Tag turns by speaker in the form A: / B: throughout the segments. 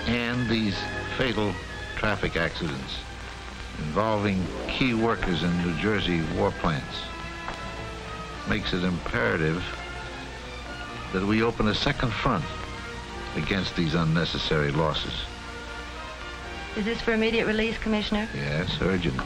A: And these fatal traffic accidents involving key workers in New Jersey war plants makes it imperative that we open a second front against these unnecessary losses.
B: Is this for immediate release, Commissioner?
A: Yes, urgent.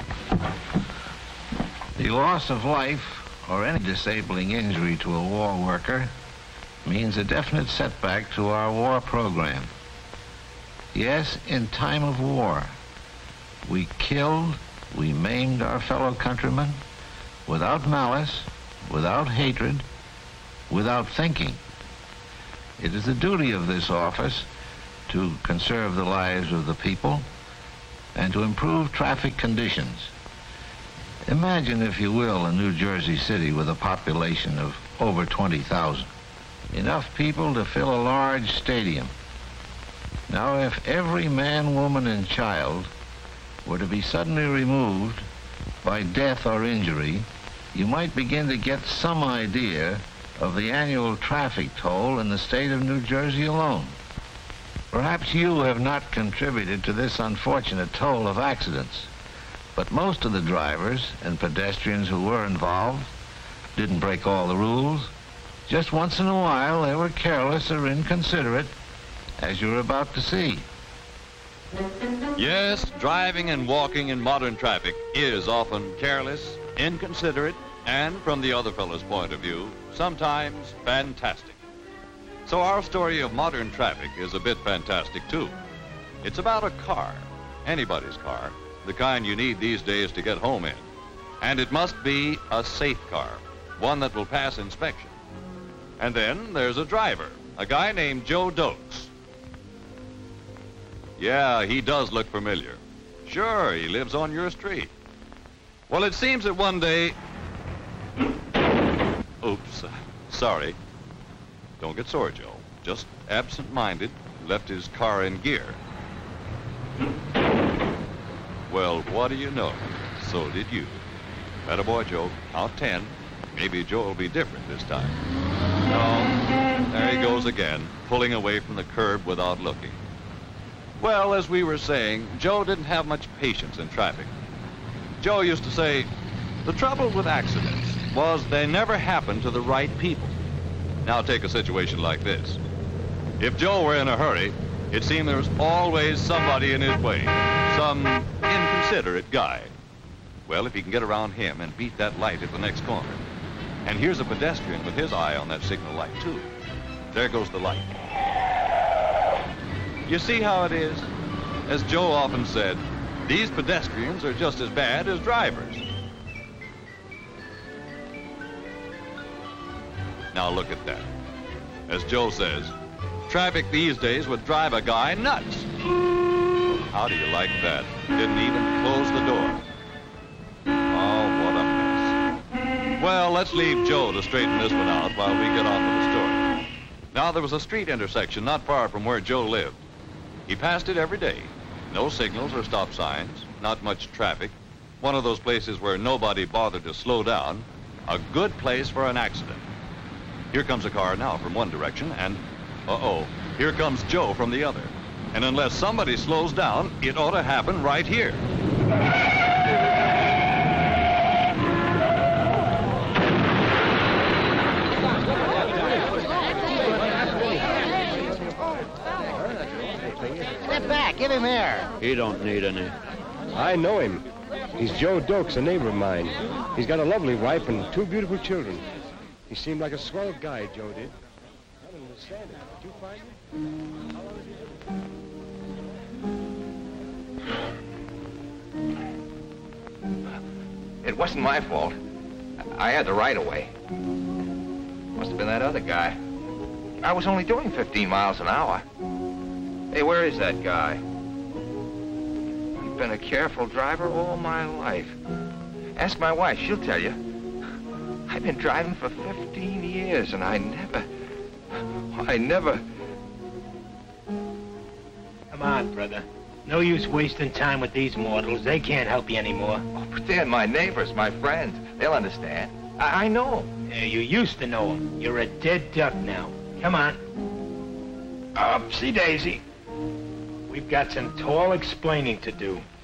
A: The loss of life or any disabling injury to a war worker means a definite setback to our war program. Yes, in time of war, we killed, we maimed our fellow countrymen without malice, without hatred, without thinking. It is the duty of this office to conserve the lives of the people and to improve traffic conditions. Imagine, if you will, a New Jersey city with a population of over 20,000. Enough people to fill a large stadium. Now, if every man, woman, and child were to be suddenly removed by death or injury, you might begin to get some idea of the annual traffic toll in the state of New Jersey alone. Perhaps you have not contributed to this unfortunate toll of accidents, but most of the drivers and pedestrians who were involved didn't break all the rules. Just once in a while, they were careless or inconsiderate, as you're about to see.
C: Yes, driving and walking in modern traffic is often careless, inconsiderate, and from the other fellow's point of view, sometimes fantastic. So our story of modern traffic is a bit fantastic, too. It's about a car, anybody's car, the kind you need these days to get home in. And it must be a safe car, one that will pass inspection. And then there's a driver, a guy named Joe Dokes. Yeah, he does look familiar. Sure, he lives on your street. Well, it seems that one day... Oops, sorry. Don't get sore, Joe. Just absent-minded, left his car in gear. Well, what do you know? So did you. Attaboy, Joe. Count 10. Maybe Joe will be different this time. No, there he goes again, pulling away from the curb without looking. Well, as we were saying, Joe didn't have much patience in traffic. Joe used to say, the trouble with accidents was they never happened to the right people. Now take a situation like this. If Joe were in a hurry, it seemed there was always somebody in his way, some inconsiderate guy. Well, if he can get around him and beat that light at the next corner. And here's a pedestrian with his eye on that signal light, too. There goes the light. You see how it is? As Joe often said, these pedestrians are just as bad as drivers. Now look at that. As Joe says, traffic these days would drive a guy nuts. How do you like that? Didn't even close the door. Oh, what a mess. Well, let's leave Joe to straighten this one out while we get on with the story. Now, there was a street intersection not far from where Joe lived. He passed it every day. No signals or stop signs, not much traffic. One of those places where nobody bothered to slow down. A good place for an accident. Here comes a car now from one direction, and, uh-oh, here comes Joe from the other. And unless somebody slows down, it ought to happen right here.
D: Step back, give him air.
E: He don't need any.
F: I know him. He's Joe Dokes, a neighbor of mine. He's got a lovely wife and 2 beautiful children. He seemed like a swell guy, Joe did. I don't understand it. Did you find him?
G: It wasn't my fault. I had the right of way. Must have been that other guy. I was only doing 15 miles an hour. Hey, where is that guy? I've been a careful driver all my life. Ask my wife, she'll tell you. I've been driving for 15 years, and I never...
D: Come on, brother. No use wasting time with these mortals. They can't help you anymore.
G: Oh, but they're my neighbors, my friends. They'll understand. I know them.
D: Yeah, you used to know them. You're a dead duck now. Come on.
G: Upsy daisy.
D: We've got some tall explaining to do.